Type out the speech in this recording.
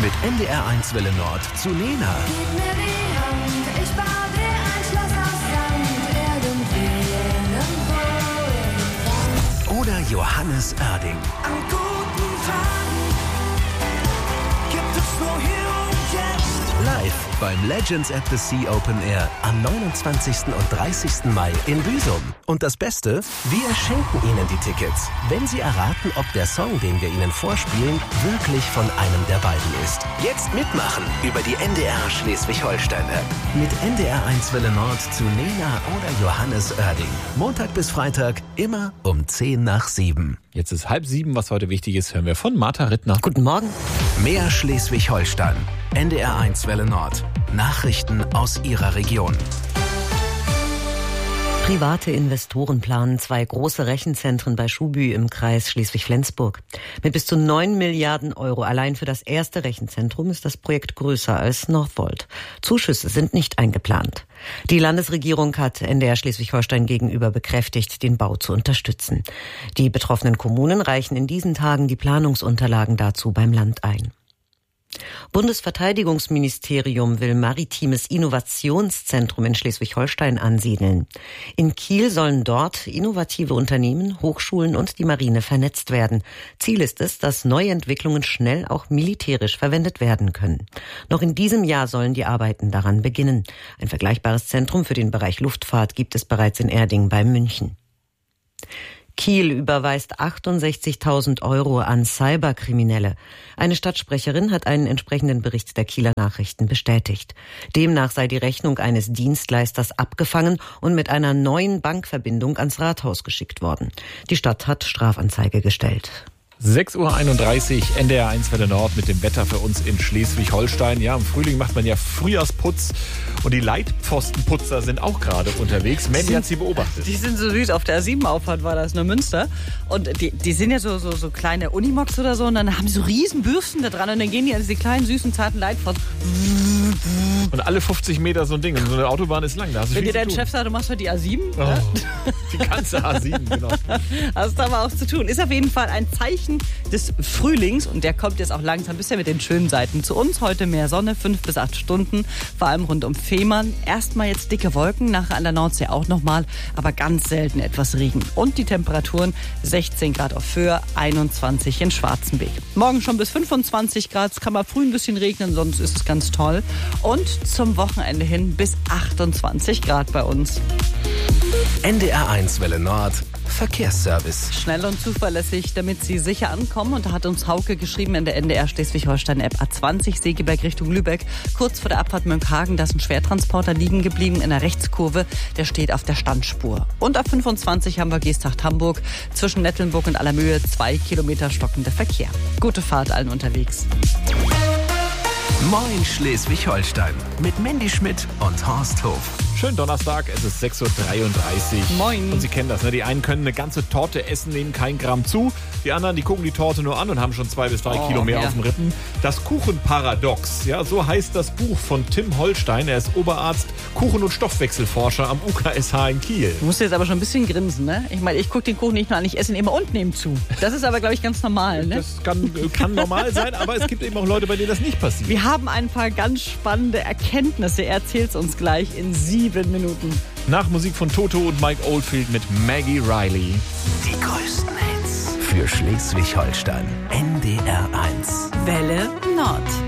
Mit NDR1 Welle Nord zu Lena. Gib mir die Hand, ich baue dir ein Schloss aus Sand, irgendwo. Oder Johannes Oerding. An guten Tagen gibt es nur hier und jetzt. Live beim Legends at the Sea Open Air am 29. und 30. Mai in Büsum. Und das Beste, wir schenken Ihnen die Tickets, wenn Sie erraten, ob der Song, den wir Ihnen vorspielen, wirklich von einem der beiden ist. Jetzt mitmachen über die NDR Schleswig-Holstein-App. Mit NDR1 Welle Nord zu Lena oder Johannes Oerding. Montag bis Freitag, immer um 6:50. Jetzt ist 6:30, was heute wichtig ist, hören wir von Martha Rittner. Guten Morgen. Mehr Schleswig-Holstein. NDR1 Welle Nord. Nachrichten aus Ihrer Region. Private Investoren planen 2 große Rechenzentren bei Schuhbü im Kreis Schleswig-Flensburg. Mit bis zu 9 Milliarden Euro allein für das erste Rechenzentrum ist das Projekt größer als Northvolt. Zuschüsse sind nicht eingeplant. Die Landesregierung hat NDR Schleswig-Holstein gegenüber bekräftigt, den Bau zu unterstützen. Die betroffenen Kommunen reichen in diesen Tagen die Planungsunterlagen dazu beim Land ein. Bundesverteidigungsministerium will maritimes Innovationszentrum in Schleswig-Holstein ansiedeln. In Kiel sollen dort innovative Unternehmen, Hochschulen und die Marine vernetzt werden. Ziel ist es, dass Neuentwicklungen schnell auch militärisch verwendet werden können. Noch in diesem Jahr sollen die Arbeiten daran beginnen. Ein vergleichbares Zentrum für den Bereich Luftfahrt gibt es bereits in Erding bei München. Kiel überweist 68.000 Euro an Cyberkriminelle. Eine Stadtsprecherin hat einen entsprechenden Bericht der Kieler Nachrichten bestätigt. Demnach sei die Rechnung eines Dienstleisters abgefangen und mit einer neuen Bankverbindung ans Rathaus geschickt worden. Die Stadt hat Strafanzeige gestellt. 6:31 Uhr, NDR1 Welle Nord mit dem Wetter für uns in Schleswig-Holstein. Ja, im Frühling macht man ja Frühjahrsputz und die Leitpfostenputzer sind auch gerade unterwegs. Mandy hat sie beobachtet. Die sind so süß. Auf der A7-Auffahrt war das in Münster. Und die sind ja so kleine Unimogs oder so. Und dann haben sie so riesen Bürsten da dran. Und dann gehen die an diese kleinen, süßen, zarten Leitpfosten. Und alle 50 Meter so ein Ding. Und so eine Autobahn ist lang. Da hast du Wenn viel dir zu dein tun. Chef sagt, du machst heute die A7. Oh, Ja? die ganze A7, genau. Hast aber auch zu tun. Ist auf jeden Fall ein Zeichen des Frühlings und der kommt jetzt auch langsam bisher mit den schönen Seiten zu uns. Heute mehr Sonne, 5 bis 8 Stunden, vor allem rund um Fehmarn. Erstmal jetzt dicke Wolken, nachher an der Nordsee auch nochmal, aber ganz selten etwas Regen. Und die Temperaturen 16 Grad auf Föhr, 21 in Schwarzenbeek. Morgen schon bis 25 Grad, es kann mal früh ein bisschen regnen, sonst ist es ganz toll. Und zum Wochenende hin bis 28 Grad bei uns. NDR1 Welle Nord. Verkehrsservice. Schnell und zuverlässig, damit Sie sicher ankommen. Und da hat uns Hauke geschrieben in der NDR Schleswig-Holstein-App A20 Segeberg Richtung Lübeck. Kurz vor der Abfahrt Mönckehagen, da ist ein Schwertransporter liegen geblieben in der Rechtskurve. Der steht auf der Standspur. Und auf 25 haben wir Geesthacht-Hamburg. Zwischen Nettelnburg und Allermöhe 2 Kilometer stockender Verkehr. Gute Fahrt allen unterwegs. Moin Schleswig-Holstein. Mit Mandy Schmidt und Horst Hof. Schönen Donnerstag, es ist 6:33 Uhr. Moin. Und Sie kennen das, ne? Die einen können eine ganze Torte essen, nehmen kein Gramm zu. Die anderen, die gucken die Torte nur an und haben schon 2 bis 3 Kilo mehr ja. auf dem Rippen. Das Kuchenparadox, ja, so heißt das Buch von Tim Holstein. Er ist Oberarzt, Kuchen- und Stoffwechselforscher am UKSH in Kiel. Du musst jetzt aber schon ein bisschen grinsen, ne? Ich meine, ich gucke den Kuchen nicht nur an, ich esse ihn immer und nehme zu. Das ist aber, glaube ich, ganz normal, ne? Das kann normal sein, aber es gibt eben auch Leute, bei denen das nicht passiert. Wir haben ein paar ganz spannende Erkenntnisse. Er erzählt es uns gleich in 7 Minuten. Nach Musik von Toto und Mike Oldfield mit Maggie Riley. Die größten Hits für Schleswig-Holstein. NDR1. Welle Nord.